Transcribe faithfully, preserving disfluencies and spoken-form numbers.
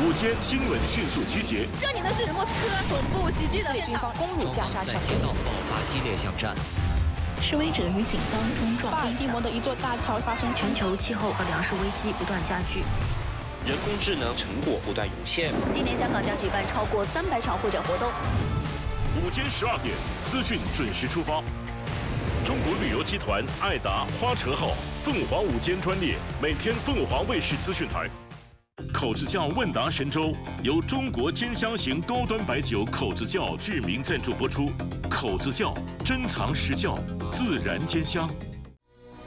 午间新闻迅速集结。 这里呢是莫斯科总部袭击的军方攻入加沙城， 街道爆发激烈巷战。 示威者与警方冲撞。 巴尔的摩的一座大桥发生全球气候和粮食危机不断加剧。 人工智能成果不断涌现。 今年香港将举办超过三百场会展活动。 午间十二点，资讯准时出发。中国旅游集团爱达花车号凤凰午间专列，每天凤凰卫视资讯台。口子窖问答神州由中国尖香型高端白酒口子窖巨名赞助播出。口子窖珍藏实窖，自然兼香。